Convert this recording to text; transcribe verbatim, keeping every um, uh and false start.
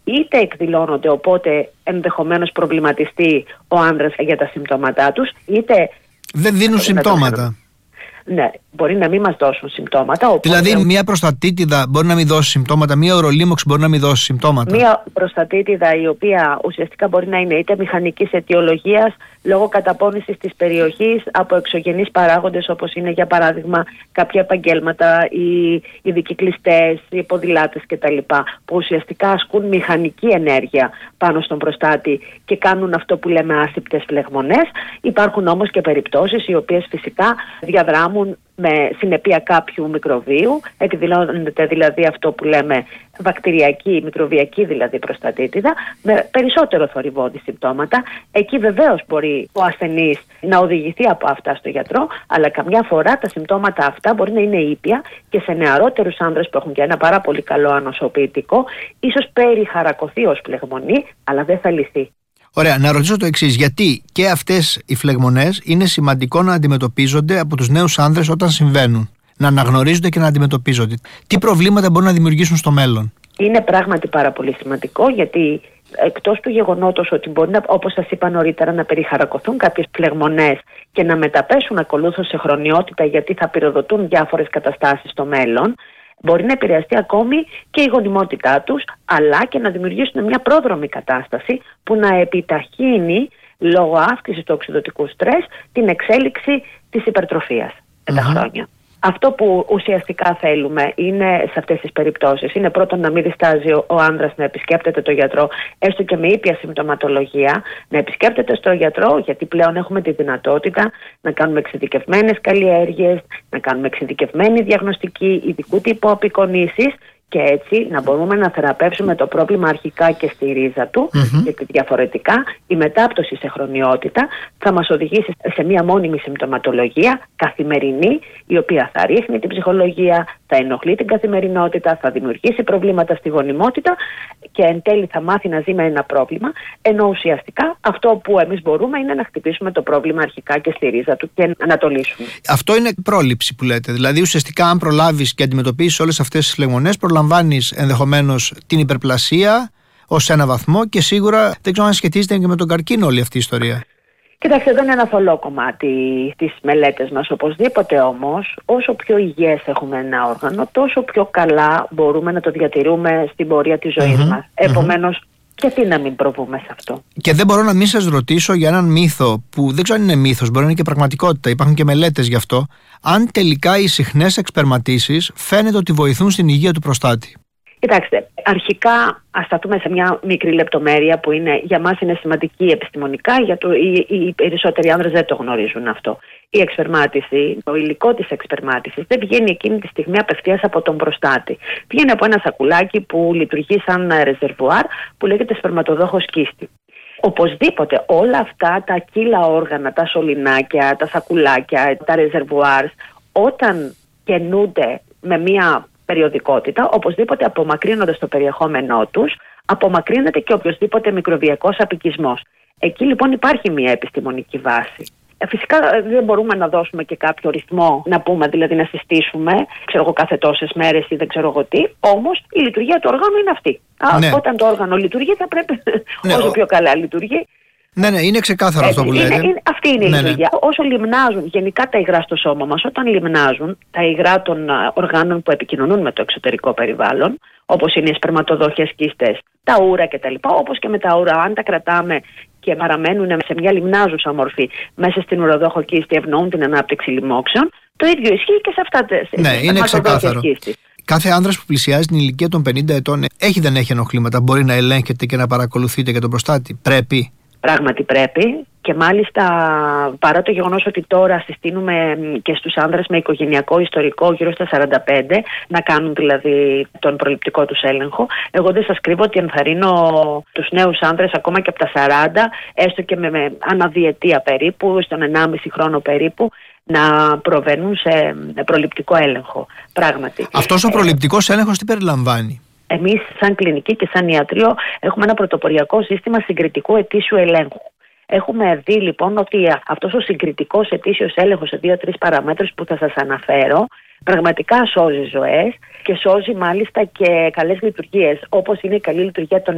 είτε εκδηλώνονται, οπότε ενδεχομένως προβληματιστεί ο άνδρας για τα συμπτώματά τους, είτε δεν δίνουν συμπτώματα. Ναι, μπορεί να μην μας δώσουν συμπτώματα. Οπότε... Δηλαδή, μια προστατίτιδα μπορεί να μην δώσει συμπτώματα, μια ορολίμωξη μπορεί να μην δώσει συμπτώματα. Μια προστατίτιδα η οποία ουσιαστικά μπορεί να είναι είτε μηχανικής αιτιολογίας λόγω καταπώνησης της περιοχής από εξωγενείς παράγοντες, όπως είναι για παράδειγμα κάποια επαγγέλματα, οι ειδικοί κλειστές, οι ποδηλάτες κτλ. Που ουσιαστικά ασκούν μηχανική ενέργεια πάνω στον προστάτη και κάνουν αυτό που λέμε άσηπτες φλεγμονές. Υπάρχουν όμως και περιπτώσεις οι οποίες φυσικά διαδράμουν με συνεπία κάποιου μικροβίου, εκδηλώνεται δηλαδή αυτό που λέμε βακτηριακή, μικροβιακή δηλαδή προστατίτιδα, με περισσότερο θορυβώδη συμπτώματα. Εκεί βεβαίως μπορεί ο ασθενής να οδηγηθεί από αυτά στο γιατρό, αλλά καμιά φορά τα συμπτώματα αυτά μπορεί να είναι ήπια και σε νεαρότερους άνδρες που έχουν και ένα πάρα πολύ καλό ανοσοποιητικό, ίσως περιχαρακωθεί ως φλεγμονή, αλλά δεν θα λυθεί. Ωραία, να ρωτήσω το εξής. Γιατί και αυτές οι φλεγμονές είναι σημαντικό να αντιμετωπίζονται από τους νέους άνδρες όταν συμβαίνουν? Να αναγνωρίζονται και να αντιμετωπίζονται. Τι προβλήματα μπορούν να δημιουργήσουν στο μέλλον? Είναι πράγματι πάρα πολύ σημαντικό, γιατί εκτός του γεγονότος ότι μπορεί, να, όπως σας είπα νωρίτερα, να περιχαρακωθούν κάποιες φλεγμονές και να μεταπέσουν ακολούθως σε χρονιότητα, γιατί θα πυροδοτούν διάφορες καταστάσεις στο μέλλον, μπορεί να επηρεαστεί ακόμη και η γονιμότητά τους, αλλά και να δημιουργήσουν μια πρόδρομη κατάσταση που να επιταχύνει, λόγω αύξησης του οξυδοτικού στρες, την εξέλιξη της υπερτροφίας με τα mm-hmm. χρόνια. Αυτό που ουσιαστικά θέλουμε είναι σε αυτές τις περιπτώσεις είναι πρώτον να μην διστάζει ο, ο άνδρας να επισκέπτεται το γιατρό, έστω και με ήπια συμπτωματολογία, να επισκέπτεται στο γιατρό, γιατί πλέον έχουμε τη δυνατότητα να κάνουμε εξειδικευμένες καλλιέργειες, να κάνουμε εξειδικευμένη διαγνωστική, ειδικού τύπου απεικονίσεις, και έτσι να μπορούμε να θεραπεύσουμε το πρόβλημα αρχικά και στη ρίζα του, mm-hmm. γιατί διαφορετικά η μετάπτωση σε χρονιότητα θα μας οδηγήσει σε μία μόνιμη συμπτωματολογία καθημερινή, η οποία θα ρίχνει την ψυχολογία, θα ενοχλεί την καθημερινότητα, θα δημιουργήσει προβλήματα στη γονιμότητα και εν τέλει θα μάθει να ζει με ένα πρόβλημα, ενώ ουσιαστικά αυτό που εμείς μπορούμε είναι να χτυπήσουμε το πρόβλημα αρχικά και στη ρίζα του και να το λύσουμε. Αυτό είναι πρόληψη που λέτε. Δηλαδή ουσιαστικά αν προλάβεις και αντιμετωπίσεις όλες αυτές τις φλεγμονές, προλαμβάνεις ενδεχομένως την υπερπλασία ως ένα βαθμό και σίγουρα δεν ξέρω αν σχετίζεται και με τον καρκίνο όλη αυτή η ιστορία. Κοιτάξτε, δεν είναι ένα θολό κομμάτι στις μελέτες μας. Οπωσδήποτε όμως, όσο πιο υγιές έχουμε ένα όργανο, τόσο πιο καλά μπορούμε να το διατηρούμε στην πορεία της ζωής mm-hmm. μας. Επομένως, mm-hmm. γιατί να μην προβούμε σε αυτό. Και δεν μπορώ να μην σας ρωτήσω για έναν μύθο που δεν ξέρω αν είναι μύθος, μπορεί να είναι και πραγματικότητα. Υπάρχουν και μελέτες γι' αυτό. Αν τελικά οι συχνές εξπερματίσεις φαίνεται ότι βοηθούν στην υγεία του προστάτη. Κοιτάξτε, αρχικά ας σταθούμε σε μια μικρή λεπτομέρεια που είναι, για μας είναι σημαντική επιστημονικά, για το, οι, οι περισσότεροι άνδρες δεν το γνωρίζουν αυτό. Η εξπερμάτιση, το υλικό της εξπερμάτισης δεν βγαίνει εκείνη τη στιγμή απευθείας από τον προστάτη. Βγαίνει από ένα σακουλάκι που λειτουργεί σαν ρεζερβουάρ που λέγεται σπερματοδόχος κίστη. Οπωσδήποτε όλα αυτά τα κύλα όργανα, τα σωληνάκια, τα σακουλάκια, τα ρεζερβουάρ, όταν καινούνται με μια περιοδικότητα, οπωσδήποτε απομακρύνοντας το περιεχόμενό τους, απομακρύνεται και οποιοσδήποτε μικροβιακός απικισμός. Εκεί λοιπόν υπάρχει μια επιστημονική βάση. Ε, φυσικά δεν μπορούμε να δώσουμε και κάποιο ρυθμό, να πούμε δηλαδή να συστήσουμε, ξέρω εγώ, κάθε τόσες μέρες ή δεν ξέρω εγώ τι, όμως η λειτουργία του οργάνου είναι αυτή. Α, ναι. Όταν το όργανο λειτουργεί θα πρέπει ναι, όσο πιο καλά λειτουργεί. Ναι, ναι, είναι ξεκάθαρο Έτσι, αυτό που είναι, λέτε. Είναι, αυτή είναι η ναι, λειτουργία. Ναι. Όσο λιμνάζουν γενικά τα υγρά στο σώμα μας, όταν λιμνάζουν τα υγρά των οργάνων που επικοινωνούν με το εξωτερικό περιβάλλον, όπως είναι οι σπερματοδόχες κίστες, τα ούρα κτλ., όπως και με τα ούρα, αν τα κρατάμε και παραμένουν σε μια λιμνάζουσα μορφή μέσα στην ουροδόχο κίστη, ευνοούν την ανάπτυξη λοιμόξεων, το ίδιο ισχύει και σε αυτά τις ναι, σπερματοδόχες κίστες. Κάθε άνδρας που πλησιάζει την ηλικία των πενήντα ετών, έχει δεν έχει ενοχλήματα, μπορεί να ελέγχεται και να παρακολουθείτε για τον προστάτη? Πρέπει. Πράγματι πρέπει, και μάλιστα παρά το γεγονός ότι τώρα συστήνουμε και στους άνδρες με οικογενειακό ιστορικό γύρω στα σαράντα πέντε να κάνουν δηλαδή τον προληπτικό τους έλεγχο, εγώ δεν σας κρύβω ότι ενθαρρύνω τους νέους άνδρες ακόμα και από τα σαράντα, έστω και με, με αναδιετία περίπου, στον ενάμιση χρόνο περίπου, να προβαίνουν σε προληπτικό έλεγχο. Πράγματι. Αυτός ο προληπτικός έλεγχος τι περιλαμβάνει? Εμείς σαν κλινική και σαν ιατρείο έχουμε ένα πρωτοποριακό σύστημα συγκριτικού ετήσιου ελέγχου. Έχουμε δει λοιπόν ότι αυτός ο συγκριτικός ετήσιος έλεγχος σε δύο-τρεις παραμέτρους που θα σας αναφέρω πραγματικά σώζει ζωές και σώζει μάλιστα και καλές λειτουργίες, όπως είναι η καλή λειτουργία των